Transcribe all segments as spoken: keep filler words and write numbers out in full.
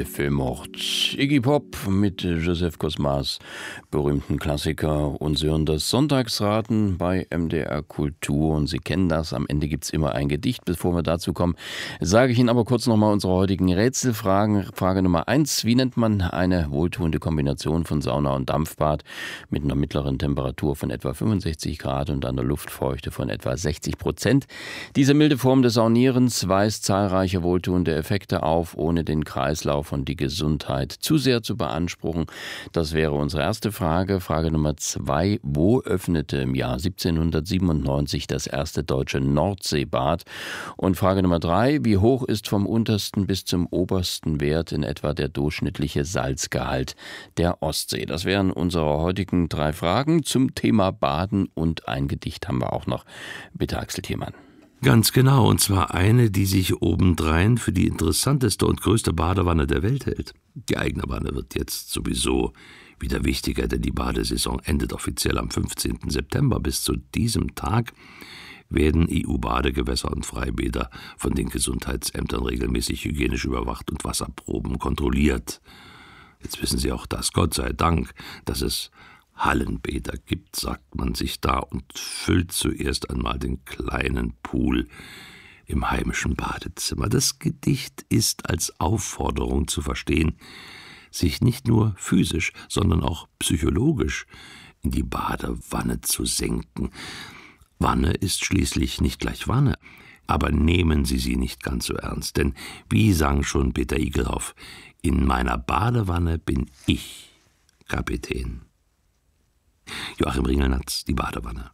Les Feux Mortes. Iggy Pop mit Joseph Cosmas, berühmten Klassiker. Und Sie hören das Sonntagsraten bei M D R Kultur. Und Sie kennen das, am Ende gibt es immer ein Gedicht. Bevor wir dazu kommen, sage ich Ihnen aber kurz nochmal unsere heutigen Rätselfragen. Frage Nummer eins. Wie nennt man eine wohltuende Kombination von Sauna und Dampfbad mit einer mittleren Temperatur von etwa fünfundsechzig Grad und einer Luftfeuchte von etwa sechzig Prozent? Diese milde Form des Saunierens weist zahlreiche wohltuende Effekte auf, ohne den Kreislauf und die Gesundheit zu sehr zu beanspruchen. Das wäre unsere erste Frage. Frage Nummer zwei. Wo öffnete im Jahr siebzehnhundertsiebenundneunzig das erste deutsche Nordseebad? Und Frage Nummer drei. Wie hoch ist vom untersten bis zum obersten Wert in etwa der durchschnittliche Salzgehalt der Ostsee? Das wären unsere heutigen drei Fragen zum Thema Baden, und ein Gedicht haben wir auch noch. Bitte, Axel Thiemann. Ganz genau, und zwar eine, die sich obendrein für die interessanteste und größte Badewanne der Welt hält. Die eigene Wanne wird jetzt sowieso wieder wichtiger, denn die Badesaison endet offiziell am fünfzehnten September. Bis zu diesem Tag werden E U-Badegewässer und Freibäder von den Gesundheitsämtern regelmäßig hygienisch überwacht und Wasserproben kontrolliert. Jetzt wissen Sie auch das, Gott sei Dank, dass es Hallenbäder gibt, sagt man sich da, und füllt zuerst einmal den kleinen Pool im heimischen Badezimmer. Das Gedicht ist als Aufforderung zu verstehen, sich nicht nur physisch, sondern auch psychologisch in die Badewanne zu senken. Wanne ist schließlich nicht gleich Wanne, aber nehmen Sie sie nicht ganz so ernst, denn wie sang schon Peter Igelhoff, in meiner Badewanne bin ich Kapitän. Joachim Ringelnatz, die Badewanne.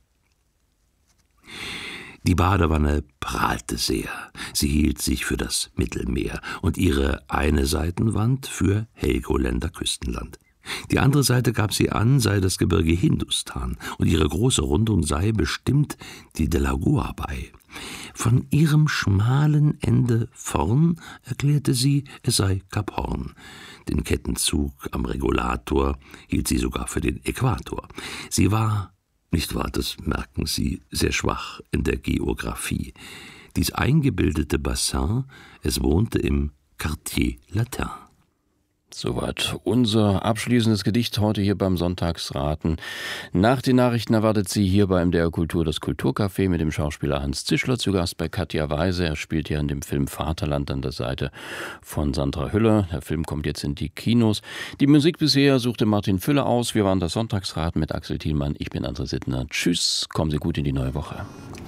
Die Badewanne prahlte sehr. Sie hielt sich für das Mittelmeer und ihre eine Seitenwand für Helgoländer Küstenland. Die andere Seite gab sie an, sei das Gebirge Hindustan, und ihre große Rundung sei bestimmt die Delagoa bei. Von ihrem schmalen Ende vorn erklärte sie, es sei Kap Horn. Den Kettenzug am Regulator hielt sie sogar für den Äquator. Sie war, nicht wahr, das merken Sie, sehr schwach in der Geographie. Dies eingebildete Bassin, es wohnte im Quartier Latin. Soweit unser abschließendes Gedicht heute hier beim Sonntagsraten. Nach den Nachrichten erwartet Sie hier bei M D R Kultur das Kulturcafé mit dem Schauspieler Hans Zischler, zu Gast bei Katja Weise. Er spielt ja in dem Film Vaterland an der Seite von Sandra Hüller. Der Film kommt jetzt in die Kinos. Die Musik bisher suchte Martin Füller aus. Wir waren das Sonntagsraten mit Axel Thielmann. Ich bin André Sittner. Tschüss, kommen Sie gut in die neue Woche.